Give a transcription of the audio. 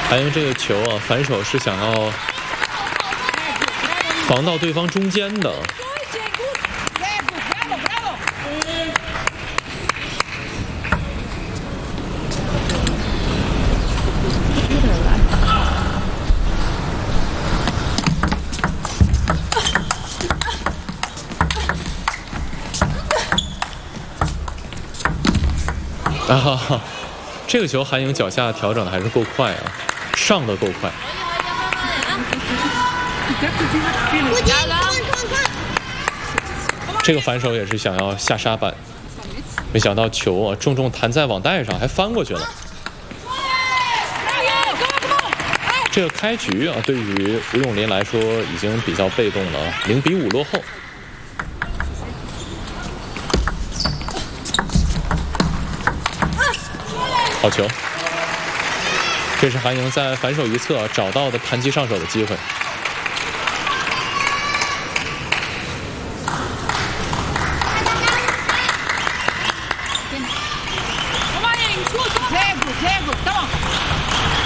韩英这个球啊，反手是想要防到对方中间的。啊，这个球韩颖脚下调整的还是够快啊，上的够快。这个反手也是想要下沙板，没想到球啊重重弹在网带上，还翻过去了。这个开局啊，对于吴永林来说已经比较被动了，0-5落后。好球！这是韩颖在反手一侧找到的弹击上手的机会。